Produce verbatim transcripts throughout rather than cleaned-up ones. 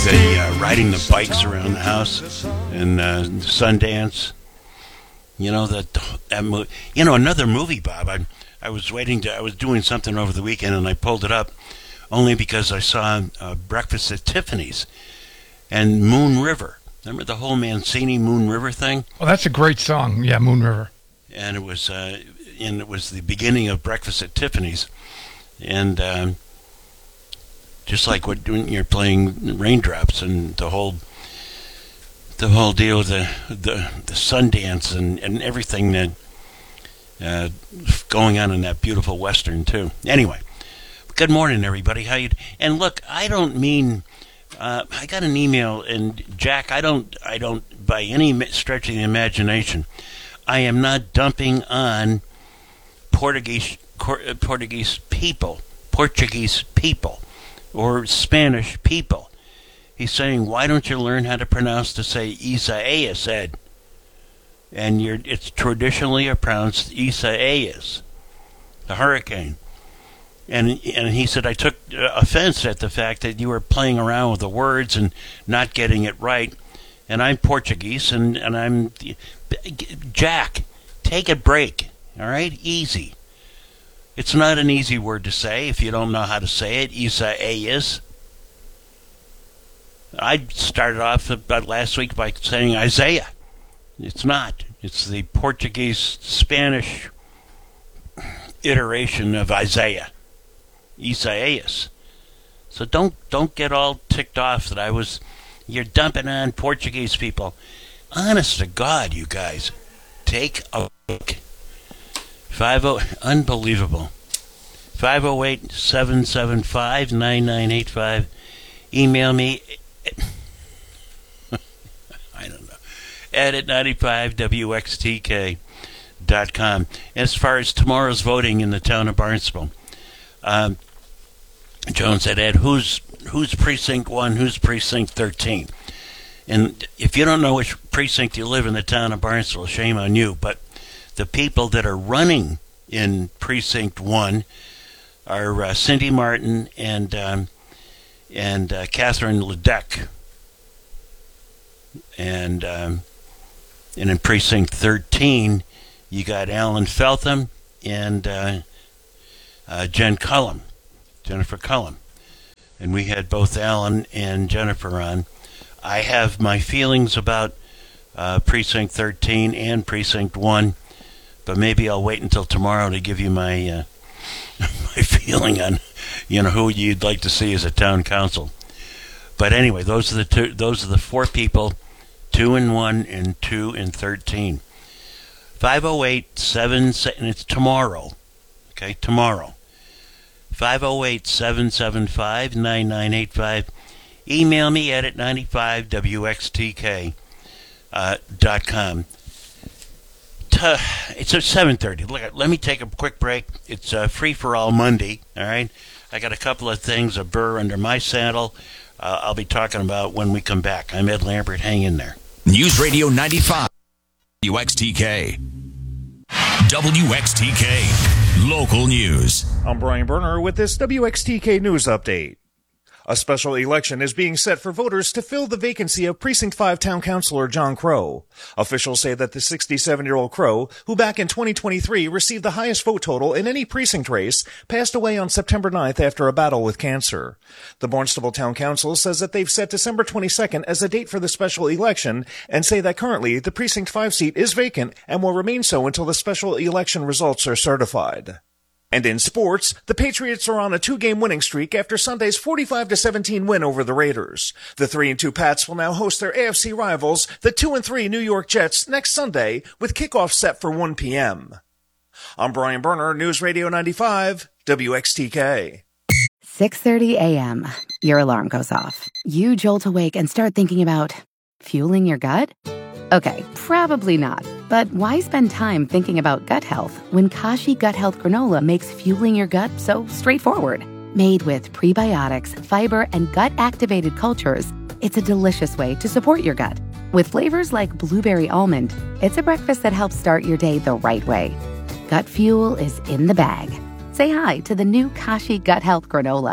the uh, riding the bikes around the house and uh, Sundance. You know that that movie. You know another movie, Bob. I I was waiting to. I was doing something over the weekend and I pulled it up, only because I saw uh, Breakfast at Tiffany's and Moon River. Remember the whole Mancini Moon River thing? Oh, that's a great song. Yeah, Moon River. And it was uh, and it was the beginning of Breakfast at Tiffany's, and um, just like what when you're playing Raindrops and the whole the whole deal with the the, the Sundance and, and everything that uh, going on in that beautiful Western too. Anyway, good morning, everybody. How you? And look, I don't mean. Uh, I got an email, and Jack, I don't, I don't, by any stretch of the imagination, I am not dumping on Portuguese, Portuguese people, Portuguese people, or Spanish people. He's saying, why don't you learn how to pronounce to say Isaias, Ed? And you're, it's traditionally pronounced Isaias, the hurricane. And and he said, I took offense at the fact that you were playing around with the words and not getting it right. And I'm Portuguese, and, and I'm... Jack, take a break, all right? Easy. It's not an easy word to say if you don't know how to say it. Isaias. I started off about last week by saying Isaiah. It's not. It's the Portuguese-Spanish iteration of Isaiah. Isaias. So don't don't get all ticked off that I was you're dumping on Portuguese people. Honest to God, you guys, take a look. Five oh unbelievable. Five oh eight seven seven five nine nine eight five. Email me. I don't know. Ed at ninety-five W X T K dot com. As far as tomorrow's voting in the town of Barnstable. Um, Joan said, Ed, who's who's precinct one, who's precinct thirteen? And if you don't know which precinct you live in the town of Barnstable, shame on you. But the people that are running in precinct one are uh, Cindy Martin and um, and uh, Catherine Ledeck. And um, and in precinct thirteen, you got Alan Feltham and uh, uh, Jen Cullum. Jennifer Cullum. And we had both Alan and Jennifer on. I have my feelings about uh, Precinct thirteen and Precinct one, but maybe I'll wait until tomorrow to give you my uh, my feeling on, you know, who you'd like to see as a town council. But anyway, those are the two. Those are the four people, two and one and two and thirteen. Five oh eight seven, and it's tomorrow. Okay, tomorrow. five oh eight seven seven five nine nine eight five. Email me at ninety-five W X T K dot com. It's at seven thirty. Look, let me take a quick break. It's uh, Free for All Monday, all right? I got a couple of things, a burr under my saddle, uh, I'll be talking about when we come back. I'm Ed Lambert. Hang in there. News Radio ninety-five W X T K. W X T K. Local news. I'm Brian Berner with this W X T K News Update. A special election is being set for voters to fill the vacancy of Precinct five Town Councilor John Crow. Officials say that the sixty-seven-year-old Crow, who back in twenty twenty-three received the highest vote total in any precinct race, passed away on September ninth after a battle with cancer. The Barnstable Town Council says that they've set December twenty-second as the date for the special election and say that currently the Precinct five seat is vacant and will remain so until the special election results are certified. And in sports, the Patriots are on a two-game winning streak after Sunday's forty-five to seventeen win over the Raiders. The three and two Pats will now host their A F C rivals, the two and three New York Jets, next Sunday, with kickoff set for one p.m. I'm Brian Berner, News Radio ninety-five, W X T K. six thirty a.m. Your alarm goes off. You jolt awake and start thinking about fueling your gut? Okay, probably not. But why spend time thinking about gut health when Kashi Gut Health Granola makes fueling your gut so straightforward? Made with prebiotics, fiber, and gut-activated cultures, it's a delicious way to support your gut. With flavors like blueberry almond, it's a breakfast that helps start your day the right way. Gut fuel is in the bag. Say hi to the new Kashi Gut Health Granola.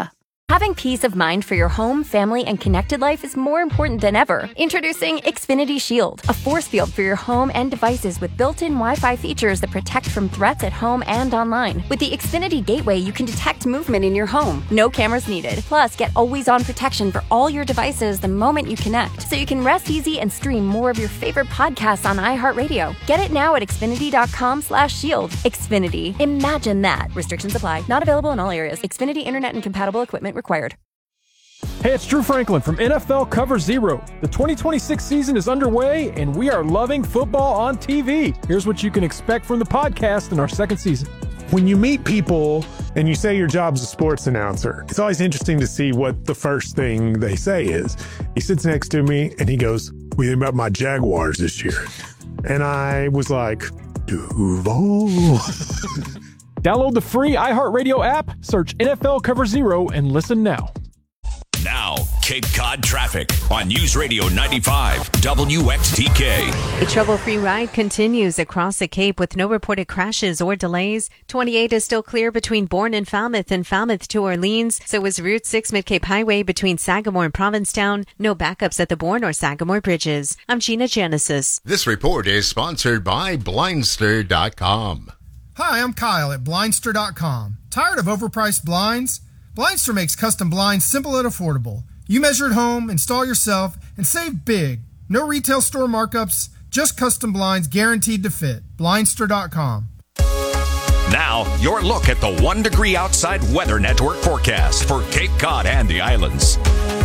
Having peace of mind for your home, family, and connected life is more important than ever. Introducing Xfinity Shield, a force field for your home and devices with built-in Wi-Fi features that protect from threats at home and online. With the Xfinity Gateway, you can detect movement in your home. No cameras needed. Plus, get always-on protection for all your devices the moment you connect, so you can rest easy and stream more of your favorite podcasts on iHeartRadio. Get it now at Xfinity.com slash shield. Xfinity. Imagine that. Restrictions apply. Not available in all areas. Xfinity Internet and compatible equipment required. Hey, it's Drew Franklin from N F L Cover Zero. The twenty twenty-six season is underway, and we are loving football on T V. Here's what you can expect from the podcast in our second season. When you meet people and you say your job's a sports announcer, it's always interesting to see what the first thing they say is. He sits next to me, and he goes, "What do you think about my Jaguars this year?" And I was like, Duval. Download the free iHeartRadio app, search N F L Cover Zero, and listen now. Now, Cape Cod traffic on News Radio ninety-five W X T K. A trouble-free ride continues across the Cape with no reported crashes or delays. twenty-eight is still clear between Bourne and Falmouth and Falmouth to Orleans. So is Route six Mid-Cape Highway between Sagamore and Provincetown. No backups at the Bourne or Sagamore bridges. I'm Gina Genesis. This report is sponsored by Blindster dot com. Hi, I'm Kyle at Blindster dot com. Tired of overpriced blinds? Blindster makes custom blinds simple and affordable. You measure at home, install yourself, and save big. No retail store markups, just custom blinds guaranteed to fit. Blindster dot com. Now, your look at the One Degree Outside Weather Network forecast for Cape Cod and the islands.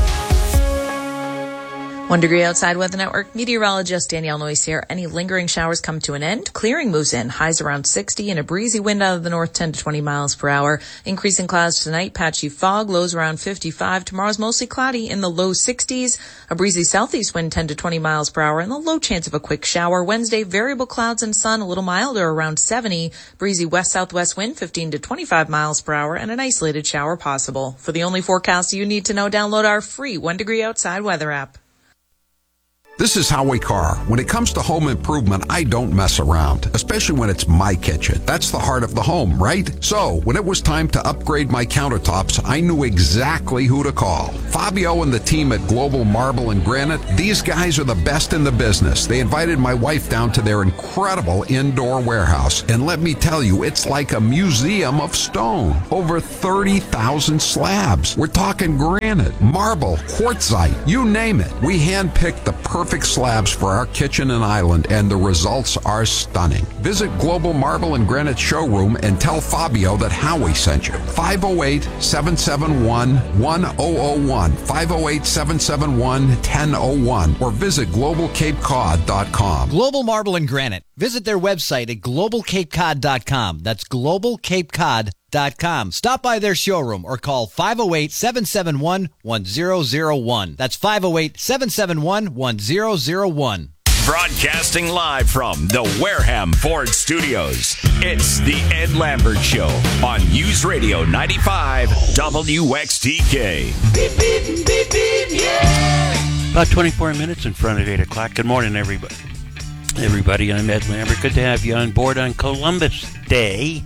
One Degree Outside Weather Network meteorologist Danielle Noyce here. Any lingering showers come to an end. Clearing moves in. Highs around sixty and a breezy wind out of the north ten to twenty miles per hour. Increasing clouds tonight. Patchy fog. Lows around fifty-five. Tomorrow's mostly cloudy in the low sixties. A breezy southeast wind ten to twenty miles per hour and the low chance of a quick shower. Wednesday, variable clouds and sun. A little milder around seventy. Breezy west-southwest wind fifteen to twenty-five miles per hour and an isolated shower possible. For the only forecast you need to know, download our free One Degree Outside Weather app. This is Howie Carr. When it comes to home improvement, I don't mess around, especially when it's my kitchen. That's the heart of the home, right? So, when it was time to upgrade my countertops, I knew exactly who to call. Fabio and the team at Global Marble and Granite, these guys are the best in the business. They invited my wife down to their incredible indoor warehouse. And let me tell you, it's like a museum of stone. Over thirty thousand slabs. We're talking granite, marble, quartzite, you name it. We handpicked the perfect slabs for our kitchen and island, and the results are stunning. Visit Global Marble and Granite Showroom and tell Fabio that Howie sent you. five oh eight, seven seven one, one oh oh one, five oh eight, seven seven one, one oh oh one, or visit global cape cod dot com. Global Marble and Granite. Visit their website at global cape cod dot com. That's global cape cod dot com. Stop by their showroom or call five oh eight, seven seven one, one oh oh one. That's five oh eight, seven seven one, one oh oh one. Broadcasting live from the Wareham Ford Studios, it's the Ed Lambert Show on News Radio ninety-five W X T K. Beep, beep, beep, beep, yeah. About twenty-four minutes in front of eight o'clock. Good morning, everybody. Everybody, I'm Ed Lambert. Good to have you on board on Columbus Day.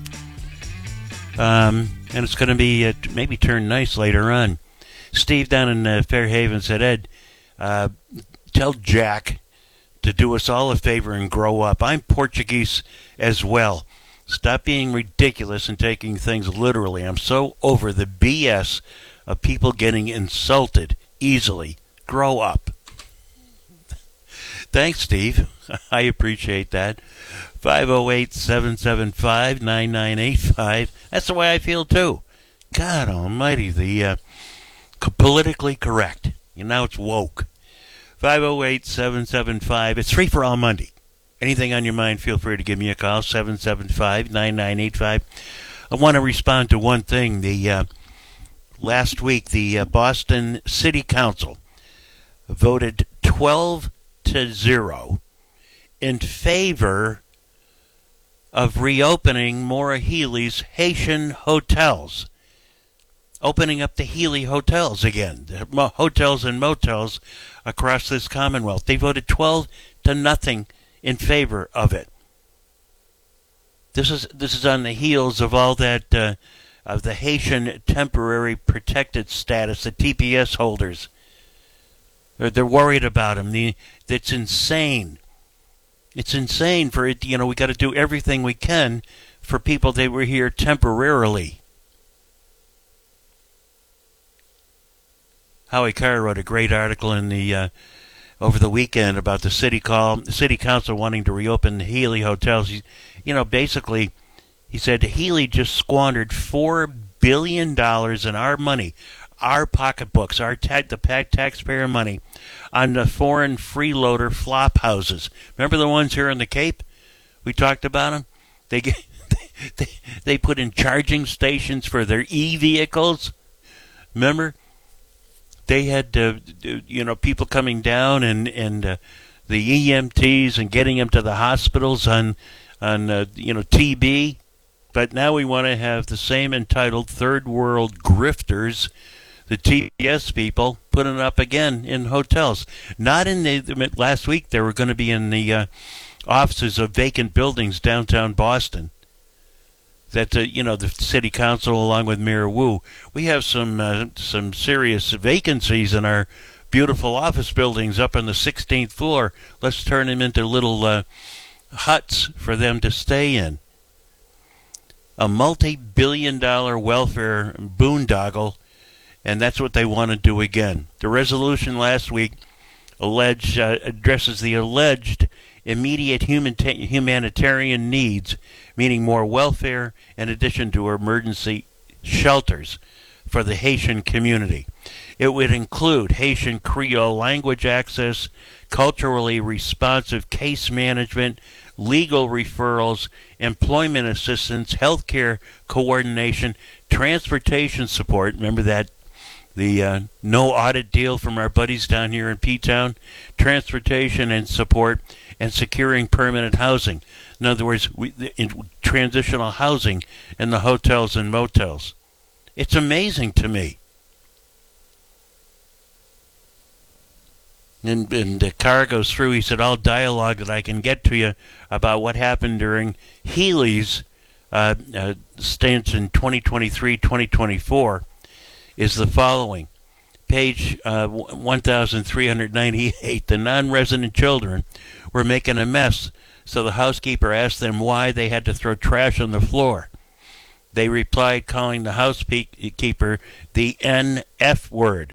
Um, and it's going to be uh, maybe turn nice later on. Steve down in uh, Fairhaven said, Ed, uh, tell Jack to do us all a favor and grow up. I'm Portuguese as well. Stop being ridiculous and taking things literally. I'm so over the B S of people getting insulted easily. Grow up. Thanks, Steve. I appreciate that. five oh eight, seven seven five, nine nine eight five. That's the way I feel, too. God almighty, the uh, politically correct. You know, it's woke. five oh eight, seven seven five. It's free for all Monday. Anything on your mind, feel free to give me a call, seven seven five, nine nine eight five. I want to respond to one thing. The uh, last week, the uh, Boston City Council voted twelve to zero in favor of reopening Maura Healey's Haitian hotels. Opening up the Healey hotels again. The hotels and motels across this Commonwealth. They voted twelve to nothing in favor of it. This is this is on the heels of all that uh, of the Haitian temporary protected status, the T P S holders. They're, they're worried about them. The, it's insane. It's insane for it. You know, we got to do everything we can for people that were here temporarily. Howie Carr wrote a great article in the uh, over the weekend about the city call, the city council wanting to reopen the Healy hotels. He, you know, basically, he said Healy just squandered four billion dollars in our money, our pocketbooks, our ta- the pack taxpayer money, on the foreign freeloader flop houses. Remember the ones here in the Cape? We talked about them. They get, they they put in charging stations for their e-vehicles. Remember? They had, uh, you know, people coming down and and uh, the E M Ts and getting them to the hospitals on on uh, you know T B. But now we want to have the same entitled third world grifters, the T P S people, putting it up again in hotels. Not in the last week. They were going to be in the uh, offices of vacant buildings downtown Boston. That uh, you know, the city council, along with Mayor Wu, we have some uh, some serious vacancies in our beautiful office buildings up on the sixteenth floor. Let's turn them into little uh, huts for them to stay in. A multi-billion dollar welfare boondoggle, and that's what they want to do again. The resolution last week alleged uh, addresses the alleged immediate human humanitarian needs, meaning more welfare in addition to emergency shelters for the Haitian community. It would include Haitian Creole language access, culturally responsive case management, legal referrals, employment assistance, healthcare coordination, transportation support. Remember that? The uh, no audit deal from our buddies down here in P-Town, transportation and support, and securing permanent housing. In other words, we, in transitional housing in the hotels and motels. It's amazing to me. And, and the Carr goes through, he said, all dialogue that I can get to you about what happened during Healy's uh, uh, stance in twenty twenty-three twenty twenty-four is the following. Page uh, one thousand three hundred ninety-eight, the non-resident children were making a mess, so the housekeeper asked them why they had to throw trash on the floor. They replied, calling the housekeeper the N F word.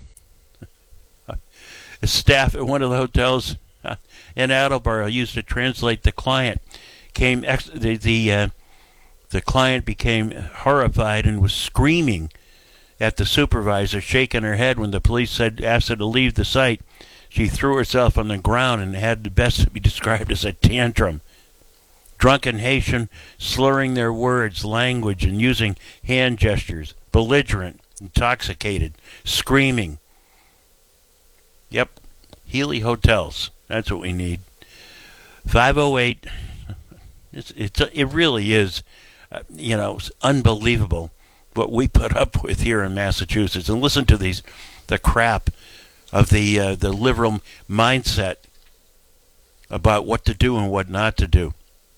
The staff at one of the hotels in Attleboro used to translate the client. Came ex- the the, uh, the client became horrified and was screaming at the supervisor, shaking her head when the police said asked her to leave the site. She threw herself on the ground and had the best to be described as a tantrum. Drunken Haitian, slurring their words, language, and using hand gestures. Belligerent, intoxicated, screaming. Yep, Healy Hotels. That's what we need. five oh eight. It's it's it really is, uh, you know, unbelievable what we put up with here in Massachusetts. And listen to these, the crap of the uh, the liberal mindset about what to do and what not to do.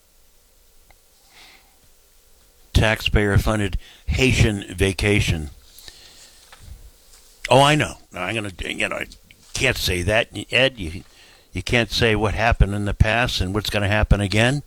Taxpayer-funded Haitian vacation. Oh, I know. I'm gonna, you know, I can't say that, Ed. You you can't say what happened in the past and what's going to happen again.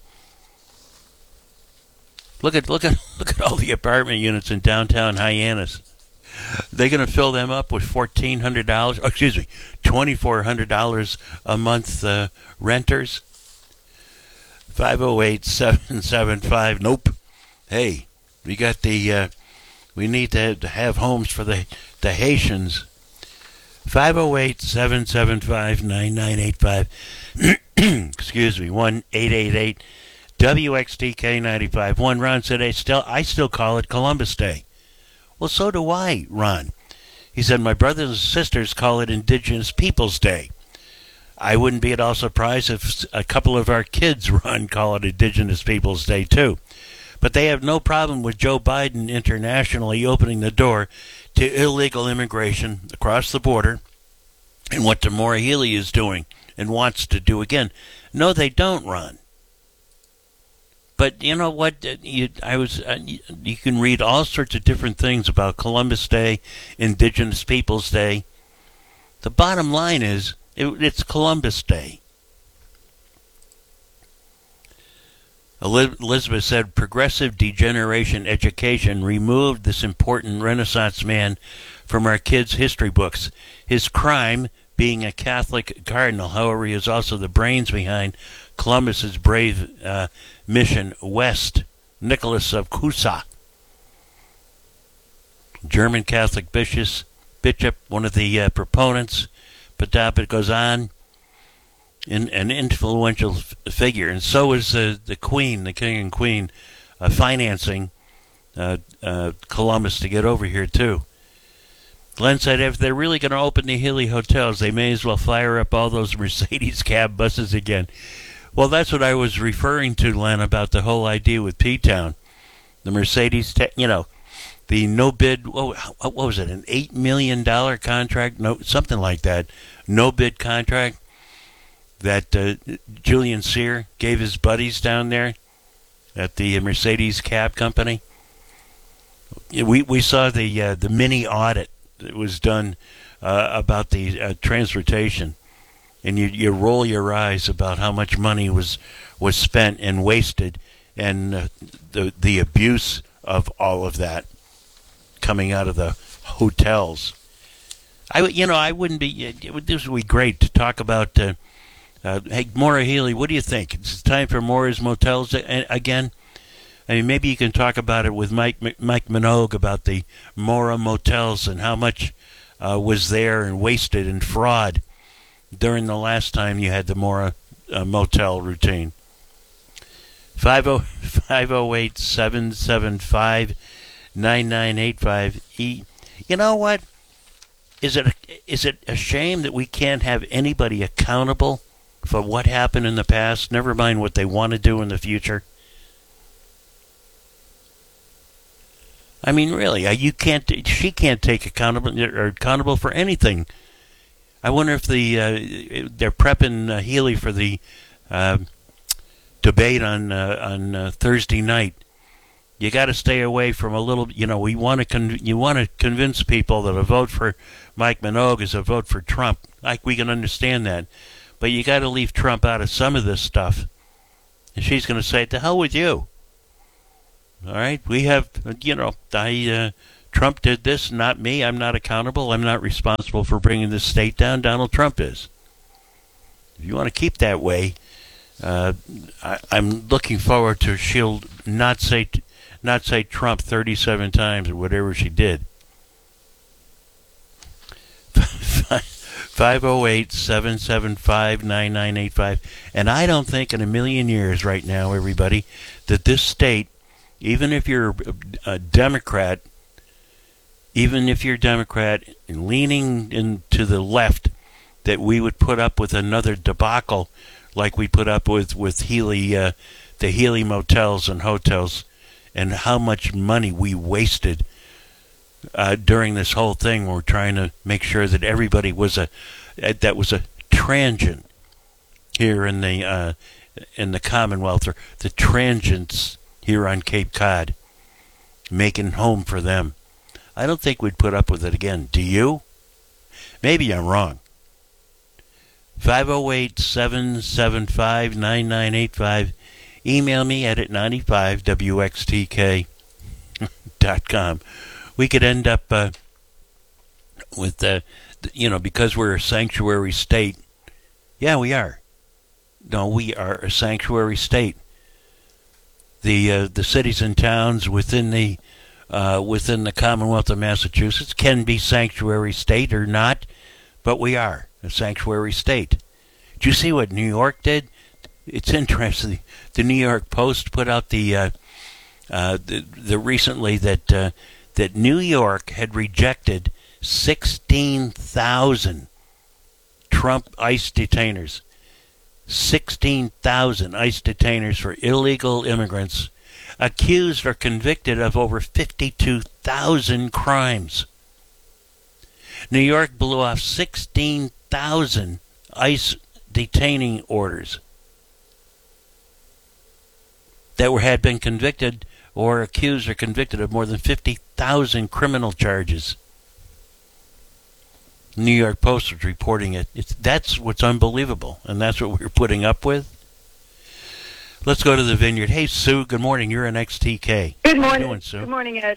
Look at look at look at all the apartment units in downtown Hyannis. They're going to fill them up with fourteen hundred dollars. Oh, excuse me, twenty four hundred dollars a month uh, renters. Five zero eight seven seven five. Nope. Hey, we got the. Uh, we need to have, to have homes for the the Haitians. five zero eight seven seven five nine nine eight five. Excuse me. one eight eight eight W X T K ninety-five. One Ron said, I still I still call it Columbus Day. Well, so do I, Ron. He said, my brothers and sisters call it Indigenous Peoples Day. I wouldn't be at all surprised if a couple of our kids, Ron, call it Indigenous Peoples Day, too. But they have no problem with Joe Biden internationally opening the door to illegal immigration across the border and what Tamora Healy is doing and wants to do again. No, they don't, Ron. But you know what? Uh, You, I was. Uh, you, you can read all sorts of different things about Columbus Day, Indigenous Peoples Day. The bottom line is, it, it's Columbus Day. Elizabeth said, progressive degeneration education removed this important Renaissance man from our kids' history books. His crime, being a Catholic cardinal, however, he is also the brains behind Columbus's brave uh, mission west. Nicholas of Cusa, German Catholic bishop, bishop one of the uh, proponents, but uh, it goes on. In, an influential f- figure, and so is uh, the Queen, the King and Queen, uh, financing uh, uh, Columbus to get over here too. Glenn said, if they're really going to open the Healy hotels, they may as well fire up all those Mercedes cab buses again. Well, that's what I was referring to, Len, about the whole idea with P-Town. The Mercedes, te- you know, the no bid, what, what was it, an eight million dollars contract? No, something like that. No bid contract that uh, Julian Sear gave his buddies down there at the Mercedes cab company. We we saw the uh, the mini audit that was done uh, about the uh, transportation, and you you roll your eyes about how much money was was spent and wasted, and uh, the the abuse of all of that coming out of the hotels. I you know I wouldn't be. It would, this would be great to talk about. Uh, Uh, hey, Maura Healey, what do you think? It's time for Maura's Motels again? I mean, maybe you can talk about it with Mike Mike Minogue about the Maura Motels and how much uh, was there and wasted and fraud during the last time you had the Maura uh, Motel routine. five oh eight, seven seven five, nine nine eight five. E. You know what? Is it is it a shame that we can't have anybody accountable for what happened in the past, never mind what they want to do in the future? I mean, really, you can't. She can't take accountable or accountable for anything. I wonder if the uh, they're prepping uh, Healey for the uh, debate on uh, on uh, Thursday night. You got to stay away from a little. You know, we want to con- you want to convince people that a vote for Mike Minogue is a vote for Trump. Like, we can understand that. But you got to leave Trump out of some of this stuff. And she's going to say, to hell with you. All right? We have, you know, I, uh, Trump did this, not me. I'm not accountable. I'm not responsible for bringing this state down. Donald Trump is. If you want to keep that way, uh, I, I'm looking forward to she'll not say, not say Trump thirty-seven times or whatever she did. five oh eight, seven seven five, nine nine eight five. And I don't think in a million years right now, everybody, that this state, even if you're a Democrat, even if you're a Democrat and leaning into the left, that we would put up with another debacle like we put up with, with Healey, uh, the Healey motels and hotels, and how much money we wasted Uh, during this whole thing. We're trying to make sure that everybody was a that was a transient here in the uh, in the Commonwealth, or the transients here on Cape Cod, making home for them. I don't think we'd put up with it again. Do you? Maybe I'm wrong. five oh eight, seven seven five, nine nine eight five. Email me at it ninety-five W X T K dot com. We could end up uh, with, uh, you know, because we're a sanctuary state. Yeah, we are. No, we are a sanctuary state. The uh, the cities and towns within the uh, within the Commonwealth of Massachusetts can be sanctuary state or not, but we are a sanctuary state. Did you see what New York did? It's interesting. The New York Post put out the uh, uh, the, the recently that. Uh, that New York had rejected sixteen thousand Trump ICE detainers. sixteen thousand ICE detainers for illegal immigrants accused or convicted of over fifty-two thousand crimes. New York blew off sixteen thousand ICE detaining orders. that were had been convicted or accused or convicted of more than fifty thousand criminal charges. New York Post was reporting it. It's, that's what's unbelievable, and that's what we're putting up with. Let's go to the Vineyard. Hey, Sue, good morning. You're in X T K. Good morning. How you doing, Sue? Good morning, Ed.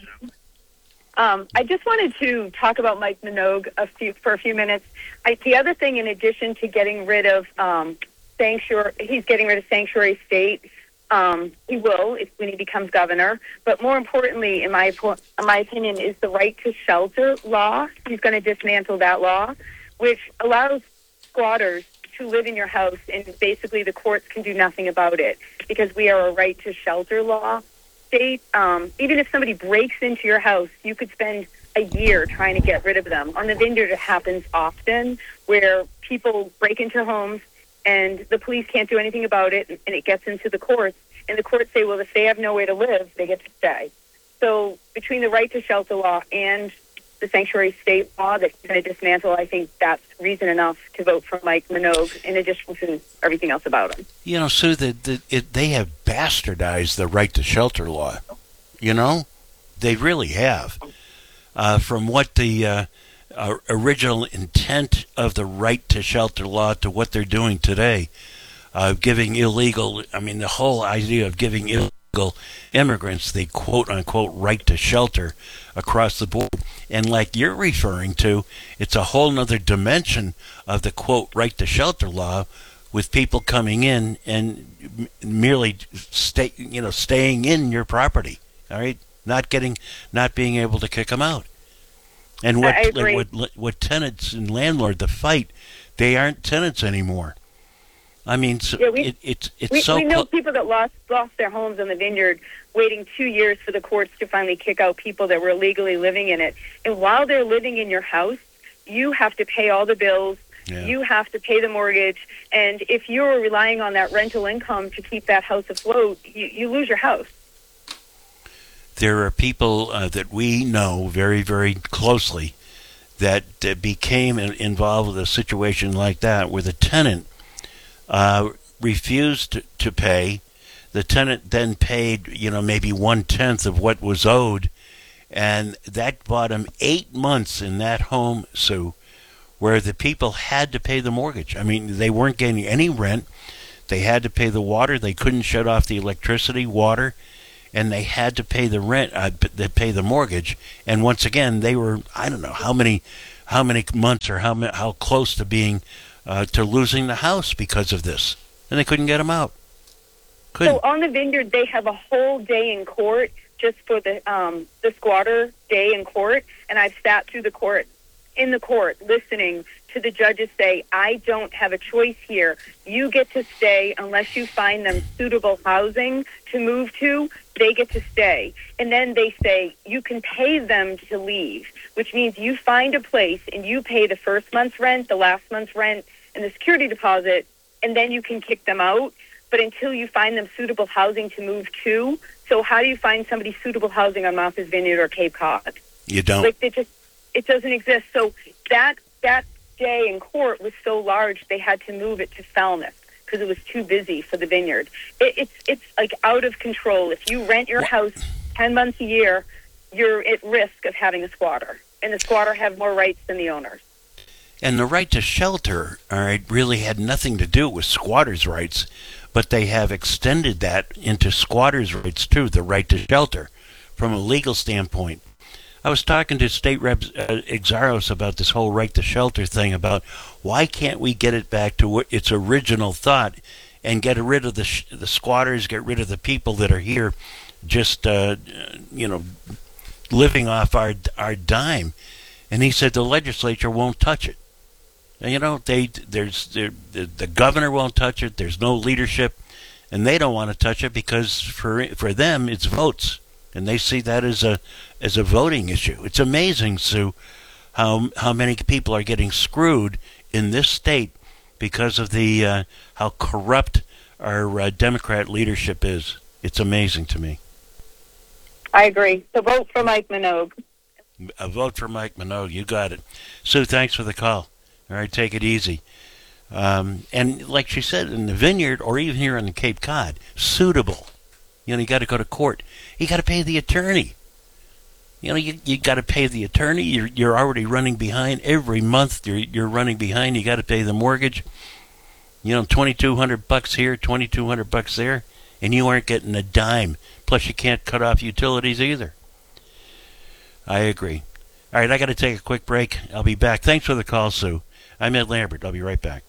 Um, I just wanted to talk about Mike Minogue a few, for a few minutes. I, the other thing, in addition to getting rid of um, sanctuary, he's getting rid of sanctuary state. Um, he will if, when he becomes governor. But more importantly, in my in my opinion, is the right to shelter law. He's going to dismantle that law, which allows squatters to live in your house, and basically the courts can do nothing about it because we are a right to shelter law state. Um, even if somebody breaks into your house, you could spend a year trying to get rid of them. On the Vineyard, it happens often where people break into homes and the police can't do anything about it, and it gets into the courts. And the courts say, well, if they have nowhere to live, they get to stay. So between the right to shelter law and the sanctuary state law that's going to dismantle, I think that's reason enough to vote for Mike Minogue, in addition to everything else about him. You know, Sue, the, the, it, they have bastardized the right to shelter law. You know? They really have. Uh, from what the uh, uh, original intent of the right to shelter law to what they're doing today, uh, giving illegal, I mean, the whole idea of giving illegal immigrants the quote-unquote right to shelter across the board. And like you're referring to, it's a whole other dimension of the quote right to shelter law, with people coming in and merely stay, you know, staying in your property. All right, not getting, not being able to kick them out. And what, I agree. what what tenants and landlord the fight, they aren't tenants anymore. I mean, so yeah, we, it, it's it's we, so. we know clo- people that lost lost their homes in the Vineyard, waiting two years for the courts to finally kick out people that were illegally living in it. And while they're living in your house, you have to pay all the bills. Yeah. You have to pay the mortgage. And if you're relying on that rental income to keep that house afloat, you, you lose your house. There are people uh, that we know very, very closely that uh, became in, involved with a situation like that, where the tenant uh, refused to, to pay. The tenant then paid, you know, maybe one-tenth of what was owed, and that bought him eight months in that home, Sue, where the people had to pay the mortgage. I mean, they weren't getting any rent. They had to pay the water. They couldn't shut off the electricity, water, and they had to pay the rent, uh, they pay the mortgage. And once again, they were, I don't know how many, how many months or how how close to being, uh, to losing the house because of this, and they couldn't get them out. Couldn't. So on the Vineyard, they have a whole day in court just for the um, the squatter day in court, and I've sat through the court, in the court, listening to the judges say, I don't have a choice here. You get to stay unless you find them suitable housing to move to. They get to stay. And then they say, you can pay them to leave, which means you find a place and you pay the first month's rent, the last month's rent, and the security deposit, and then you can kick them out. But until you find them suitable housing to move to, so how do you find somebody suitable housing on Martha's Vineyard or Cape Cod? You don't. Like, they just, it doesn't exist. So that that day in court was so large, they had to move it to Falmouth because it was too busy for the Vineyard. It, it's it's like out of control. If you rent your house ten months a year, you're at risk of having a squatter, and the squatter have more rights than the owners. And the right to shelter, all right, really had nothing to do with squatters' rights, but they have extended that into squatters' rights too, the right to shelter, from a legal standpoint. I was talking to State Rep uh, Exaros about this whole right to shelter thing, about why can't we get it back to what its original thought and get rid of the sh- the squatters, get rid of the people that are here just, uh, you know, living off our our dime. And he said the legislature won't touch it. And, you know, they there's the the governor won't touch it. There's no leadership, and they don't want to touch it because for for them it's votes. And they see that as a as a voting issue. It's amazing, Sue, how how many people are getting screwed in this state because of the uh, how corrupt our uh, Democrat leadership is. It's amazing to me. I agree. So vote for Mike Minogue. A vote for Mike Minogue. You got it, Sue. Thanks for the call. All right, take it easy. Um, and like she said, in the Vineyard or even here on the Cape Cod, suitable. You know, you got to go to court. You got to pay the attorney. You know, you you got to pay the attorney. You're you're already running behind every month. You're you're running behind. You got to pay the mortgage. You know, twenty two hundred bucks here, twenty two hundred bucks there, and you aren't getting a dime. Plus, you can't cut off utilities either. I agree. All right, I got to take a quick break. I'll be back. Thanks for the call, Sue. I'm Ed Lambert. I'll be right back.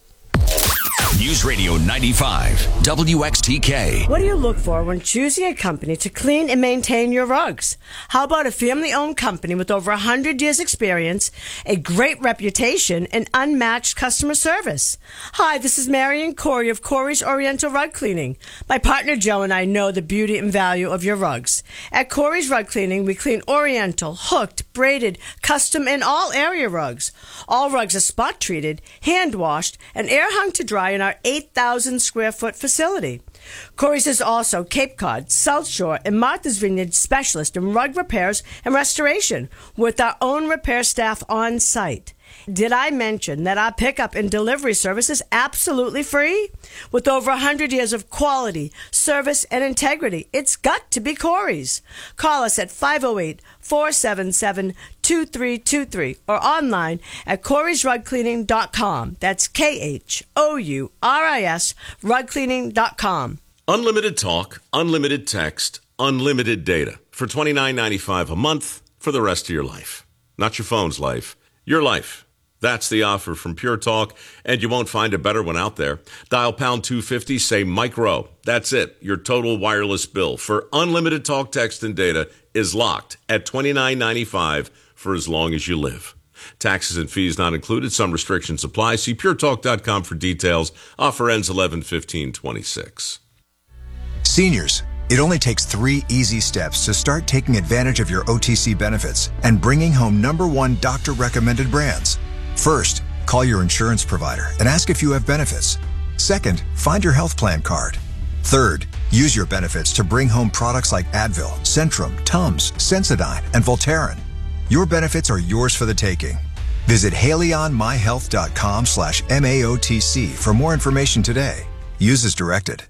News Radio ninety-five, W X T K. What do you look for when choosing a company to clean and maintain your rugs? How about a family-owned company with over one hundred years experience, a great reputation, and unmatched customer service? Hi, this is Marion Corey of Corey's Oriental Rug Cleaning. My partner Joe and I know the beauty and value of your rugs. At Corey's Rug Cleaning, we clean Oriental, hooked, braided, custom, and all area rugs. All rugs are spot-treated, hand-washed, and air-hung to dry in our eight thousand square foot facility. Corey's is also Cape Cod, South Shore, and Martha's Vineyard specialist in rug repairs and restoration with our own repair staff on site. Did I mention that our pickup and delivery service is absolutely free? With over one hundred years of quality, service, and integrity, it's got to be Corey's. Call us at five oh eight, four seven seven, two three two three or online at corey's rug cleaning dot com. That's K H O U R I S rug cleaning dot com. Unlimited talk, unlimited text, unlimited data for twenty-nine ninety-five a month for the rest of your life. Not your phone's life, your life. That's the offer from Pure Talk, and you won't find a better one out there. Dial pound two fifty, say Mike Rowe. That's it. Your total wireless bill for unlimited talk, text, and data is locked at twenty-nine ninety-five for as long as you live. Taxes and fees not included. Some restrictions apply. See pure talk dot com for details. Offer ends eleven fifteen twenty-six. Seniors, it only takes three easy steps to start taking advantage of your O T C benefits and bringing home number one doctor-recommended brands. First, call your insurance provider and ask if you have benefits. Second, find your health plan card. Third, use your benefits to bring home products like Advil, Centrum, Tums, Sensodyne, and Voltaren. Your benefits are yours for the taking. Visit haleyonmyhealth.com slash MAOTC for more information today. Use as directed.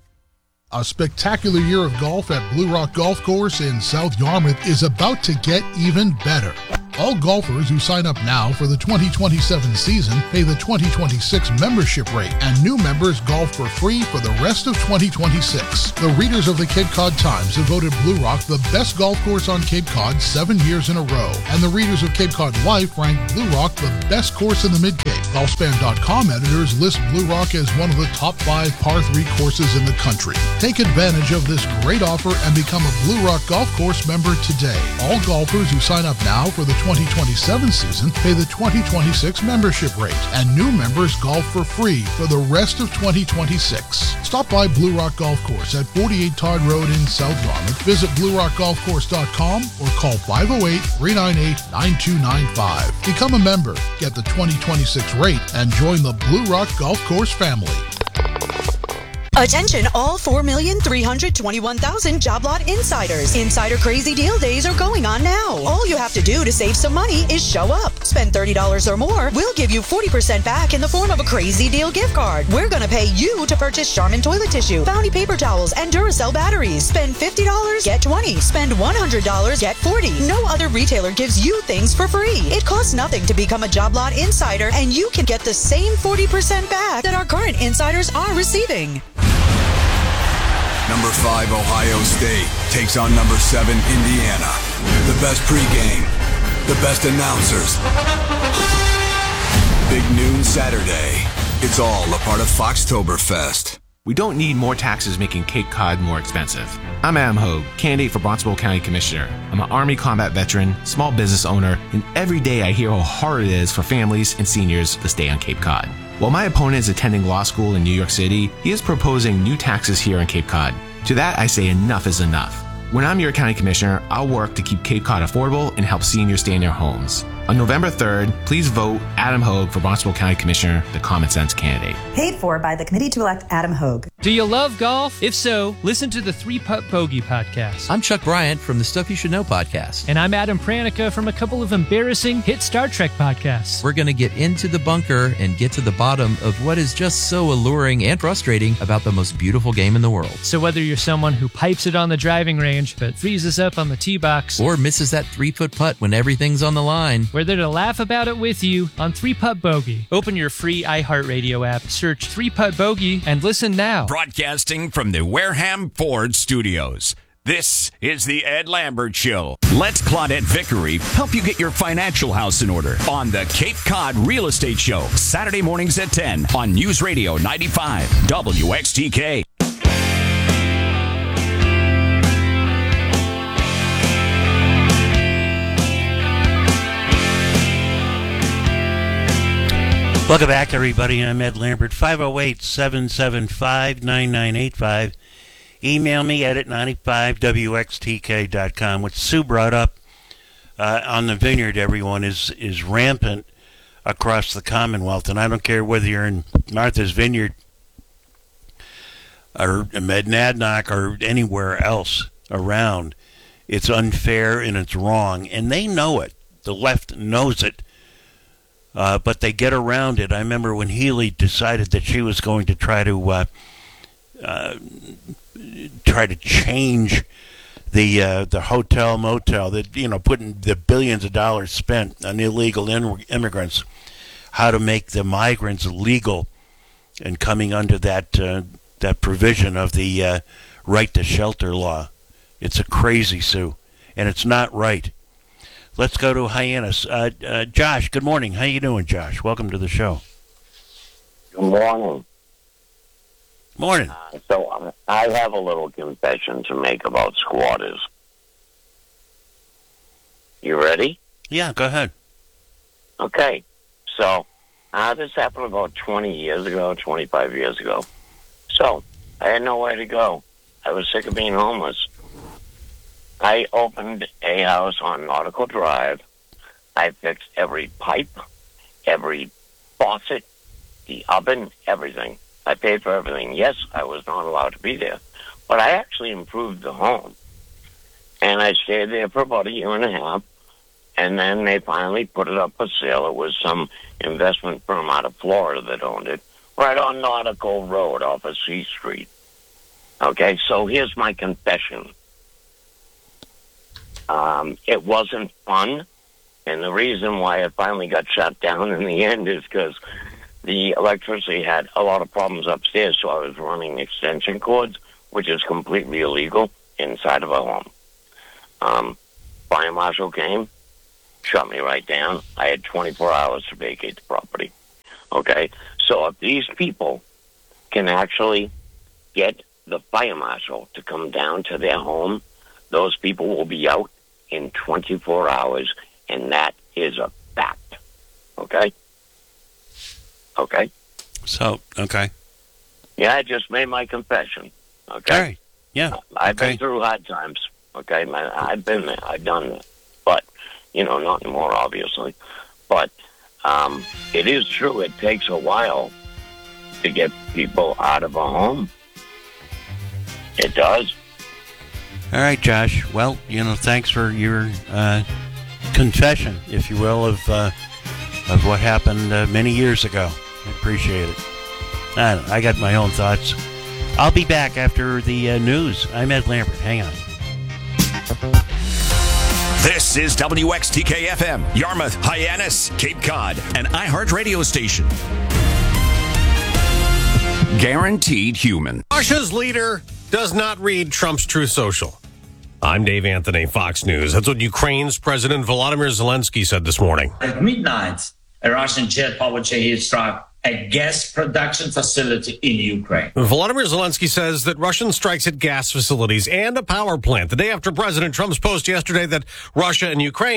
A spectacular year of golf at Blue Rock Golf Course in South Yarmouth is about to get even better. All golfers who sign up now for the twenty twenty-seven season pay the twenty twenty-six membership rate, and new members golf for free for the rest of twenty twenty-six. The readers of the Cape Cod Times have voted Blue Rock the best golf course on Cape Cod seven years in a row, and the readers of Cape Cod Life ranked Blue Rock the best course in the Mid-Cape. Golfspan dot com editors list Blue Rock as one of the top five par three courses in the country. Take advantage of this great offer and become a Blue Rock Golf Course member today. All golfers who sign up now for the twenty twenty-seven season pay the twenty twenty-six membership rate, and new members golf for free for the rest of twenty twenty-six. Stop by Blue Rock Golf Course at forty-eight Todd Road in South Yarmouth. Visit blue rock golf course dot com or call five oh eight, three nine eight, nine two nine five. Become a member, get the twenty twenty-six rate, and join the Blue Rock Golf Course family. Attention all four million three hundred twenty-one thousand job lot insiders. Insider Crazy Deal Days are going on now. All you have to do to save some money is show up. Spend thirty dollars or more, we'll give you forty percent back in the form of a Crazy Deal gift card. We're going to pay you to purchase Charmin toilet tissue, Bounty paper towels, and Duracell batteries. Spend fifty dollars, get twenty. Spend one hundred dollars, get forty. No other retailer gives you things for free. It costs nothing to become a job lot insider, and you can get the same forty percent back that our current insiders are receiving. Number five, Ohio State takes on number seven, Indiana. The best pregame, the best announcers. Big noon Saturday. It's all a part of Foxtoberfest. We don't need more taxes making Cape Cod more expensive. I'm Adam Hogue, candidate for Barnstable County Commissioner. I'm an Army combat veteran, small business owner, and every day I hear how hard it is for families and seniors to stay on Cape Cod. While my opponent is attending law school in New York City, he is proposing new taxes here on Cape Cod. To that, I say enough is enough. When I'm your county commissioner, I'll work to keep Cape Cod affordable and help seniors stay in their homes. On November third, please vote Adam Hogue for Barnstable County Commissioner, the common sense candidate. Paid for by the committee to elect Adam Hogue. Do you love golf? If so, listen to the Three Putt Bogey podcast. I'm Chuck Bryant from the Stuff You Should Know podcast. And I'm Adam Pranica from a couple of embarrassing hit Star Trek podcasts. We're going to get into the bunker and get to the bottom of what is just so alluring and frustrating about the most beautiful game in the world. So whether you're someone who pipes it on the driving range but freezes up on the tee box, or misses that three-foot putt when everything's on the line, we're there to laugh about it with you on Three Putt Bogey. Open your free iHeartRadio app, search Three Putt Bogey, and listen now. Broadcasting from the Wareham Ford Studios. This is the Ed Lambert Show. Let Claudette Vickery help you get your financial house in order on the Cape Cod Real Estate Show, Saturday mornings at ten on News Radio ninety-five W X T K. Welcome back, everybody. I'm Ed Lambert. five oh eight, seven seven five, nine nine eight five. Email me at ninety-five W X T K dot com. What Sue brought up uh, on the Vineyard, everyone, is, is rampant across the Commonwealth. And I don't care whether you're in Martha's Vineyard or Mednadnock or anywhere else around. It's unfair and it's wrong. And they know it. The left knows it. Uh, but they get around it. I remember when Healy decided that she was going to try to uh, uh, try to change the uh, the hotel motel, that, you know, putting the billions of dollars spent on illegal in- immigrants, how to make the migrants legal, and coming under that uh, that provision of the uh, right to shelter law. It's a crazy, Sue, and it's not right. Let's go to Hyannis. Uh, uh, Josh, good morning. How you doing, Josh? Welcome to the show. Good morning. Morning. Uh, so um, I have a little confession to make about squatters. You ready? Yeah, go ahead. Okay. So uh, this happened about twenty years ago, twenty-five years ago. So I had nowhere to go. I was sick of being homeless. I opened a house on Nautical Drive. I fixed every pipe, every faucet, the oven, everything. I paid for everything. Yes, I was not allowed to be there, but I actually improved the home. And I stayed there for about a year and a half, and then they finally put it up for sale. It was some investment firm out of Florida that owned it, right on Nautical Road off of C Street. Okay, so here's my confession. Um, it wasn't fun, and the reason why it finally got shut down in the end is because the electricity had a lot of problems upstairs, so I was running extension cords, which is completely illegal inside of a home. Um, fire marshal came, shut me right down. I had twenty-four hours to vacate the property. Okay, so if these people can actually get the fire marshal to come down to their home, those people will be out in twenty-four hours, and that is a fact. Okay? Okay? So, okay. Yeah, I just made my confession. Okay? All right. Yeah. I've okay. been through hard times. Okay? My, I've been there. I've done that. But, you know, not anymore, obviously. But um, it is true. It takes a while to get people out of a home. It does. All right, Josh. Well, you know, thanks for your uh, confession, if you will, of uh, of what happened uh, many years ago. I appreciate it. I, don't know, I got my own thoughts. I'll be back after the uh, news. I'm Ed Lambert. Hang on. This is W X T K F M, Yarmouth, Hyannis, Cape Cod, an iHeart radio station. Guaranteed human. Russia's leader does not read Trump's Truth Social. I'm Dave Anthony, Fox News. That's what Ukraine's President Volodymyr Zelensky said this morning. At midnight, a Russian jet powered Shahed struck a gas production facility in Ukraine. Volodymyr Zelensky says that Russian strikes at gas facilities and a power plant the day after President Trump's post yesterday that Russia and Ukraine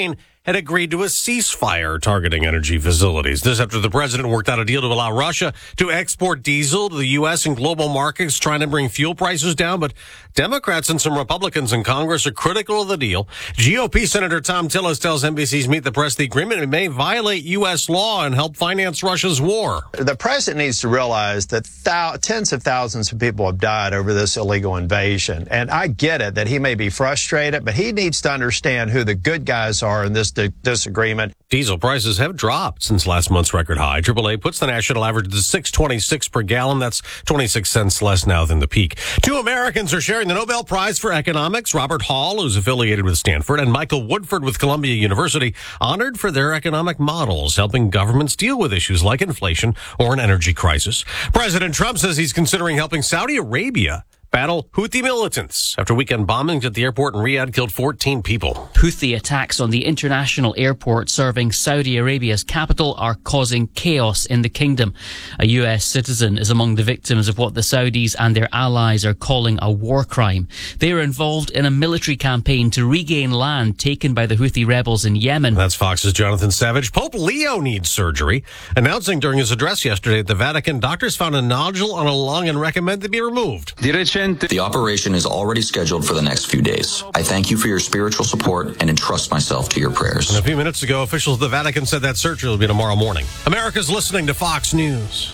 had agreed to a ceasefire targeting energy facilities. This after the president worked out a deal to allow Russia to export diesel to the U S and global markets, trying to bring fuel prices down. But Democrats and some Republicans in Congress are critical of the deal. G O P Senator Tom Tillis tells N B C's Meet the Press the agreement may violate U S law and help finance Russia's war. The president needs to realize that thou- tens of thousands of people have died over this illegal invasion. And I get it that he may be frustrated, but he needs to understand who the good guys are in this di- disagreement. Diesel prices have dropped since last month's record high. triple A puts the national average to six twenty-six per gallon. That's twenty-six cents less now than the peak. Two Americans are sharing the Nobel Prize for Economics. Robert Hall, who's affiliated with Stanford, and Michael Woodford with Columbia University, honored for their economic models, helping governments deal with issues like inflation or an energy crisis. President Trump says he's considering helping Saudi Arabia battle Houthi militants after weekend bombings at the airport in Riyadh killed fourteen people. Houthi attacks on the international airport serving Saudi Arabia's capital are causing chaos in the kingdom. A U S citizen is among the victims of what the Saudis and their allies are calling a war crime. They are involved in a military campaign to regain land taken by the Houthi rebels in Yemen. That's Fox's Jonathan Savage. Pope Leo needs surgery. Announcing during his address yesterday at the Vatican, doctors found a nodule on a lung and recommend it be removed. The operation is already scheduled for the next few days. I thank you for your spiritual support and entrust myself to your prayers. And a few minutes ago, officials of the Vatican said that surgery will be tomorrow morning. America's listening to Fox News.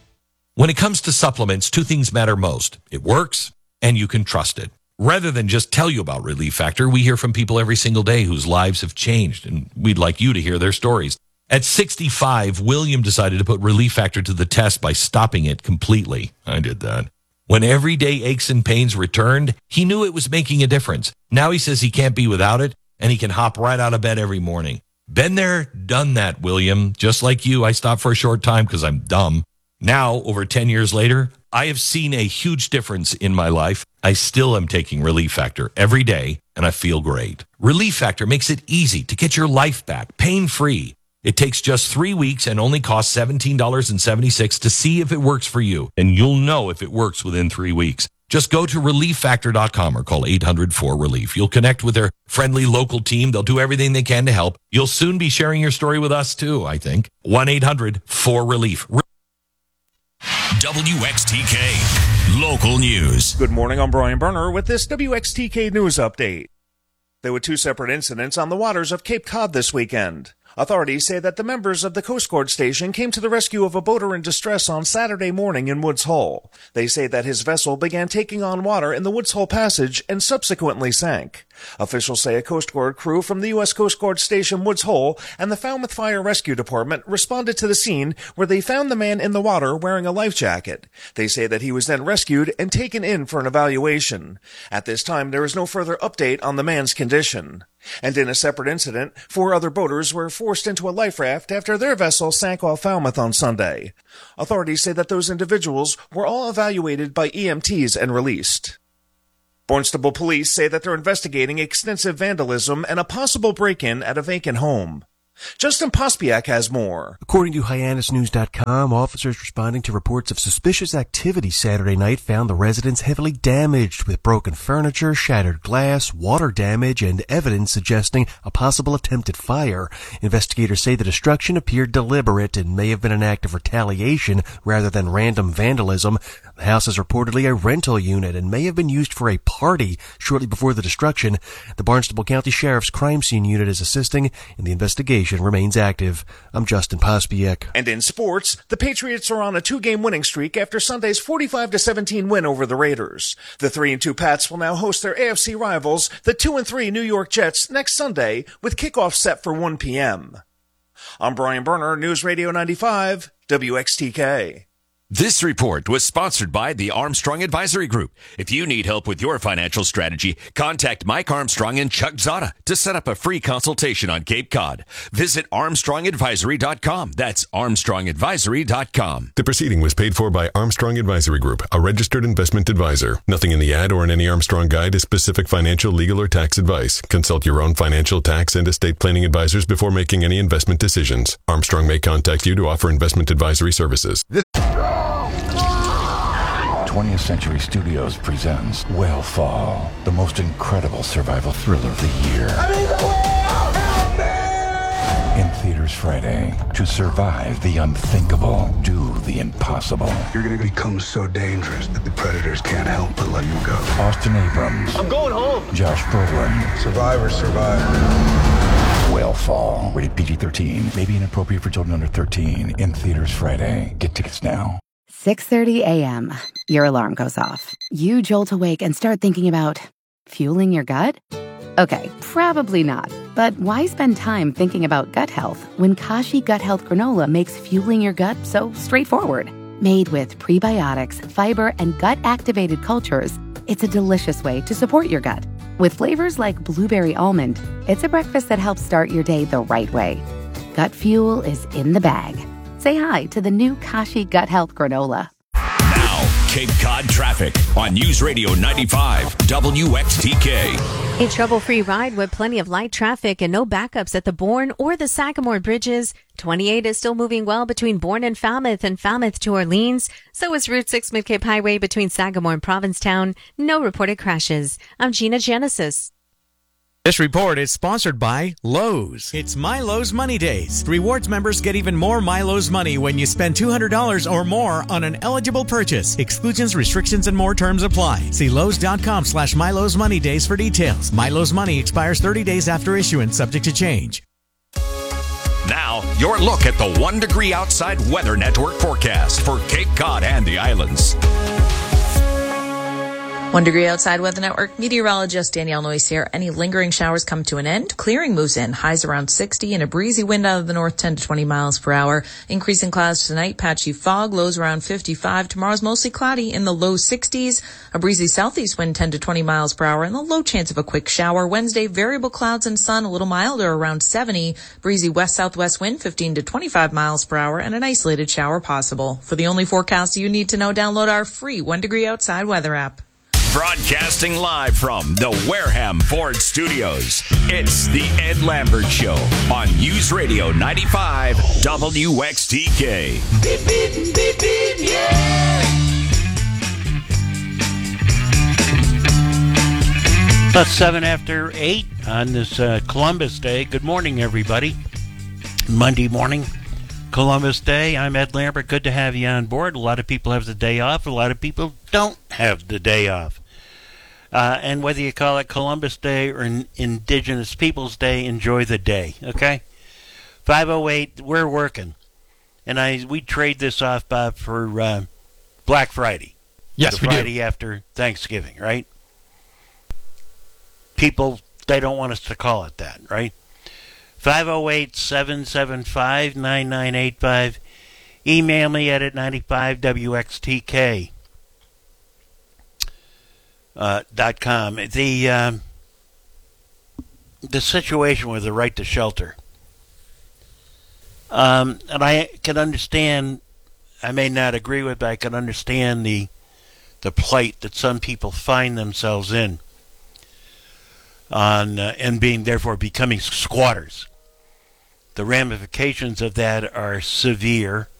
When it comes to supplements, two things matter most. It works, and you can trust it. Rather than just tell you about Relief Factor, we hear from people every single day whose lives have changed, and we'd like you to hear their stories. At sixty-five, William decided to put Relief Factor to the test by stopping it completely. I did that. When everyday aches and pains returned, he knew it was making a difference. Now he says he can't be without it, and he can hop right out of bed every morning. Been there, done that, William. Just like you, I stopped for a short time because I'm dumb. Now, over ten years later, I have seen a huge difference in my life. I still am taking Relief Factor every day, and I feel great. Relief Factor makes it easy to get your life back, pain-free. It takes just three weeks and only costs seventeen dollars and seventy-six cents to see if it works for you. And you'll know if it works within three weeks. Just go to relief factor dot com or call eight hundred four relief. You'll connect with their friendly local team. They'll do everything they can to help. You'll soon be sharing your story with us too, I think. one eight hundred four relief. W X T K Local News. Good morning, I'm Brian Berner with this W X T K News Update. There were two separate incidents on the waters of Cape Cod this weekend. Authorities say that the members of the Coast Guard station came to the rescue of a boater in distress on Saturday morning in Woods Hole. They say that his vessel began taking on water in the Woods Hole Passage and subsequently sank. Officials say a Coast Guard crew from the U S Coast Guard Station Woods Hole and the Falmouth Fire Rescue Department responded to the scene where they found the man in the water wearing a life jacket. They say that he was then rescued and taken in for an evaluation. At this time, there is no further update on the man's condition. And in a separate incident, four other boaters were forced into a life raft after their vessel sank off Falmouth on Sunday. Authorities say that those individuals were all evaluated by E M Ts and released. Barnstable police say that they're investigating extensive vandalism and a possible break-in at a vacant home. Justin Pospiak has more. According to Hyannis News dot com, officers responding to reports of suspicious activity Saturday night found the residence heavily damaged with broken furniture, shattered glass, water damage, and evidence suggesting a possible attempted fire. Investigators say the destruction appeared deliberate and may have been an act of retaliation rather than random vandalism. The house is reportedly a rental unit and may have been used for a party shortly before the destruction. The Barnstable County Sheriff's Crime Scene Unit is assisting, and the investigation remains active. I'm Justin Pospiak. And in sports, the Patriots are on a two-game winning streak after Sunday's forty-five to seventeen win over the Raiders. The three and two Pats will now host their A F C rivals, the two and three New York Jets, next Sunday, with kickoff set for one p.m. I'm Brian Berner, News Radio ninety-five, W X T K. This report was sponsored by the Armstrong Advisory Group. If you need help with your financial strategy, contact Mike Armstrong and Chuck Zada to set up a free consultation on Cape Cod. Visit armstrong advisory dot com. That's armstrong advisory dot com. The proceeding was paid for by Armstrong Advisory Group, a registered investment advisor. Nothing in the ad or in any Armstrong guide is specific financial, legal, or tax advice. Consult your own financial, tax, and estate planning advisors before making any investment decisions. Armstrong may contact you to offer investment advisory services. twentieth Century Studios presents Whale Fall, the most incredible survival thriller of the year. I'm in the whale! Help me! Theaters Friday. To survive the unthinkable, do the impossible. You're gonna become so dangerous that the predators can't help but let you go. Austin Abrams. I'm going home. Josh Brolin. Survivor, survivor. Whale Fall. Rated P G thirteen. May be inappropriate for children under thirteen. In theaters Friday. Get tickets now. six thirty a.m. Your alarm goes off. You jolt awake and start thinking about fueling your gut? Okay, probably not. But why spend time thinking about gut health when Kashi Gut Health Granola makes fueling your gut so straightforward? Made with prebiotics, fiber, and gut-activated cultures, it's a delicious way to support your gut. With flavors like blueberry almond, it's a breakfast that helps start your day the right way. Gut fuel is in the bag. Say hi to the new Kashi Gut Health Granola. Now, Cape Cod traffic on News Radio ninety-five W X T K. A trouble-free ride with plenty of light traffic and no backups at the Bourne or the Sagamore bridges. twenty-eight is still moving well between Bourne and Falmouth and Falmouth to Orleans. So is Route six Mid-Cape Highway between Sagamore and Provincetown. No reported crashes. I'm Gina Genesis. This report is sponsored by Lowe's. It's My Lowe's Money Days. Rewards members get even more My Lowe's money when you spend two hundred dollars or more on an eligible purchase. Exclusions, restrictions, and more terms apply. See Lowe's.com slash My Lowe's Money Days for details. My Lowe's Money expires thirty days after issuance, subject to change. Now, your look at the One Degree Outside Weather Network forecast for Cape Cod and the islands. One Degree Outside Weather Network meteorologist Danielle Noyce here. Any lingering showers come to an end. Clearing moves in. Highs around sixty and a breezy wind out of the north ten to twenty miles per hour. Increasing clouds tonight. Patchy fog. Lows around fifty-five. Tomorrow's mostly cloudy in the low sixties. A breezy southeast wind ten to twenty miles per hour and a low chance of a quick shower. Wednesday, variable clouds and sun. A little milder around seventy. Breezy west-southwest wind fifteen to twenty-five miles per hour and an isolated shower possible. For the only forecast you need to know, download our free One Degree Outside Weather app. Broadcasting live from the Wareham Ford Studios, it's the Ed Lambert Show on News Radio ninety-five W X T K. Beep, beep, beep, beep, yeah! About seven after eight on this uh, Columbus Day. Good morning, everybody. Monday morning, Columbus Day. I'm Ed Lambert. Good to have you on board. A lot of people have the day off. A lot of people don't have the day off. Uh, and whether you call it Columbus Day or Indigenous Peoples Day, enjoy the day, okay? five oh eight, we're working. And I we trade this off, Bob, for uh, Black Friday. Yes, the we Friday do. after Thanksgiving, right? People, they don't want us to call it that, right? five oh eight, seven seven five, nine nine eight five. Email me at ninety-five W X T K. Uh, dot com. The um, the situation with the right to shelter, um, and I can understand. I may not agree with, but I can understand the the plight that some people find themselves in, on uh, and being therefore becoming squatters. The ramifications of that are severe.